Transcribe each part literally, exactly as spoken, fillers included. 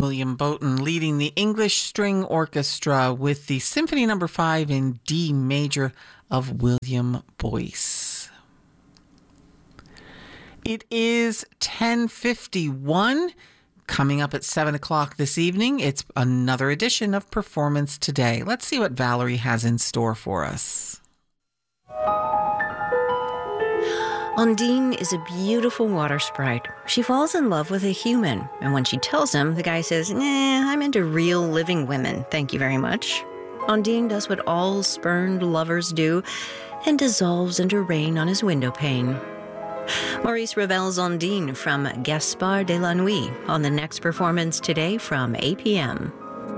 William Boughton leading the English String Orchestra with the Symphony Number five in D major of William Boyce. It is ten fifty-one. Coming up at seven o'clock this evening, it's another edition of Performance Today. Let's see what Valerie has in store for us. Undine is a beautiful water sprite. She falls in love with a human, and when she tells him, the guy says, nah, I'm into real living women, thank you very much. Undine does what all spurned lovers do and dissolves into rain on his window pane. Maurice Ravel's Undine from Gaspard de la Nuit on the next Performance Today from eight p.m.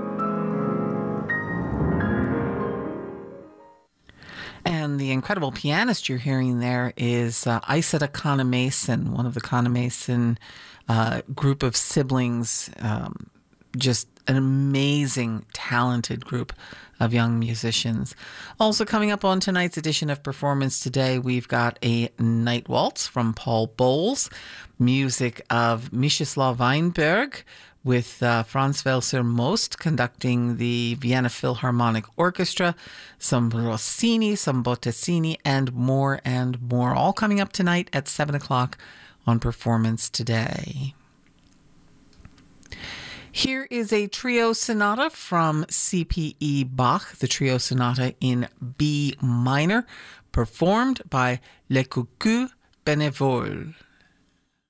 And the incredible pianist you're hearing there is uh, Isata Conner-Mason, one of the Conner-Mason uh, group of siblings. Um, just an amazing, talented group of young musicians. Also coming up on tonight's edition of Performance Today, we've got a night waltz from Paul Bowles, music of Mstislav Weinberg, with uh, Franz Welser Most conducting the Vienna Philharmonic Orchestra, some Rossini, some Bottesini, and more and more. All coming up tonight at seven o'clock on Performance Today. Here is a trio sonata from C P E Bach, the trio sonata in B minor, performed by Les Coucous Bénévoles.